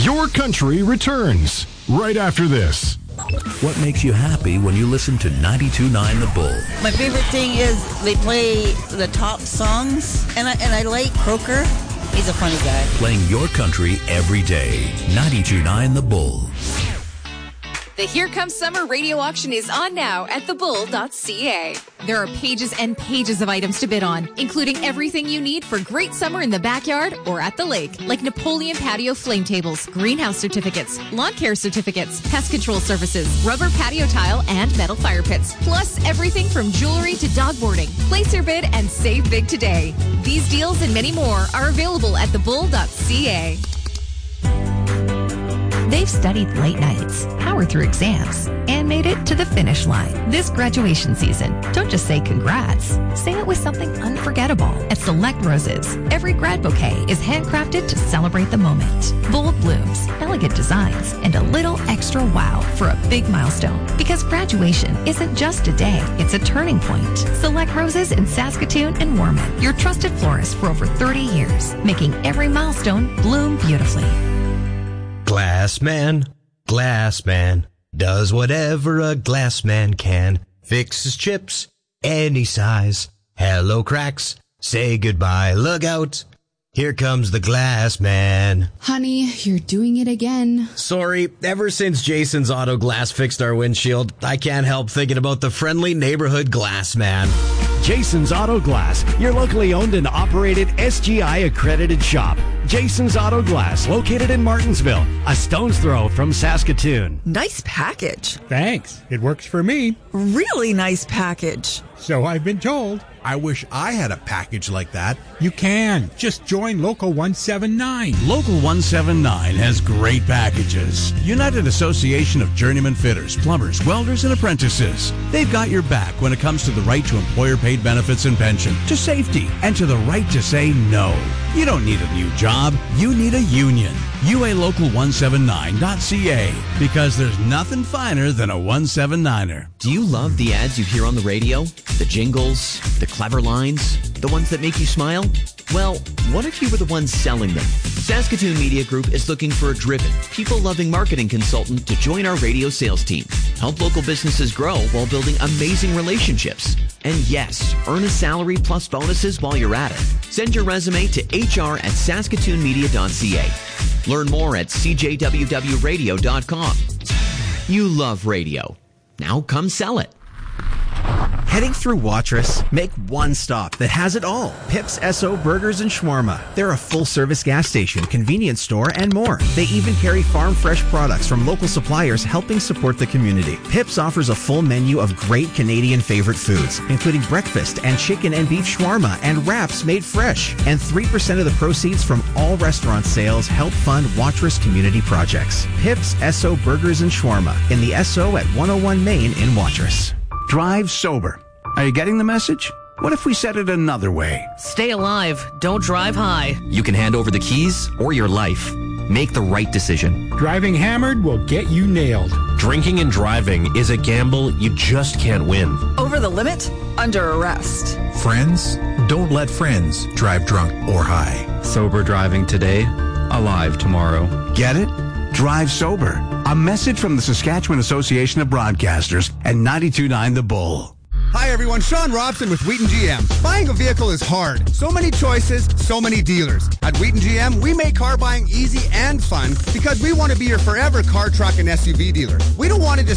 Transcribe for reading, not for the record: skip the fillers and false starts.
Your Country returns right after this. What makes you happy when you listen to 92.9 The Bull? My favorite thing is they play the top songs, and I like Croker. He's a funny guy. Playing your country every day. 92.9 The Bull. The Here Comes Summer radio auction is on now at thebull.ca. There are pages and pages of items to bid on, including everything you need for great summer in the backyard or at the lake, like Napoleon patio flame tables, greenhouse certificates, lawn care certificates, pest control services, rubber patio tile, and metal fire pits, plus everything from jewelry to dog boarding. Place your bid and save big today. These deals and many more are available at thebull.ca. They've studied late nights, powered through exams, and made it to the finish line this graduation season. Don't just say congrats. Say it with something unforgettable. At Select Roses, every grad bouquet is handcrafted to celebrate the moment. Bold blooms, elegant designs, and a little extra wow for a big milestone. Because graduation isn't just a day, it's a turning point. Select Roses in Saskatoon and Warman, your trusted florist for over 30 years, making every milestone bloom beautifully. Glass man, does whatever a glass man can. Fixes chips, any size. Hello cracks, say goodbye, look out. Here comes the glass man. Honey, you're doing it again. Sorry, ever since Jason's Auto Glass fixed our windshield, I can't help thinking about the friendly neighborhood glass man. Jason's Auto Glass, your locally owned and operated SGI accredited shop. Jason's Auto Glass, located in Martinsville, a stone's throw from Saskatoon. Nice package. Thanks. It works for me. Really nice package. So I've been told. I wish I had a package like that. You can. Just join Local 179. Local 179 has great packages. United Association of Journeyman Fitters, Plumbers, Welders, and Apprentices. They've got your back when it comes to the right to employer-paid benefits and pension, to safety, and to the right to say no. You don't need a new job. You need a union. UALocal179.ca, because there's nothing finer than a 179er. Do you love the ads you hear on the radio? The jingles, the clever lines, the ones that make you smile? Well, what if you were the ones selling them? Saskatoon Media Group is looking for a driven, people-loving marketing consultant to join our radio sales team. Help local businesses grow while building amazing relationships. And yes, earn a salary plus bonuses while you're at it. Send your resume to hr@saskatoonmedia.ca. Learn more at cjwwradio.com. You love radio. Now come sell it. Heading through Watrous? Make one stop that has it all. Pips SO Burgers and Shawarma. They're a full-service gas station, convenience store, and more. They even carry farm-fresh products from local suppliers, helping support the community. Pips offers a full menu of great Canadian favorite foods, including breakfast and chicken and beef shawarma and wraps made fresh. And 3% of the proceeds from all restaurant sales help fund Watrous community projects. Pips SO Burgers and Shawarma in the SO at 101 Main in Watrous. Drive sober. Are you getting the message? What if we said it another way? Stay alive. Don't drive high. You can hand over the keys or your life. Make the right decision. Driving hammered will get you nailed. Drinking and driving is a gamble you just can't win. Over the limit? Under arrest. Friends? Don't let friends drive drunk or high. Sober driving today, alive tomorrow. Get it? Drive sober. A message from the Saskatchewan Association of Broadcasters and 92.9 The Bull. Hi everyone, Sean Robson with Wheaton GM. Buying a vehicle is hard. So many choices, so many dealers. At Wheaton GM, we make car buying easy and fun because we want to be your forever car, truck, and SUV dealer. We don't want to just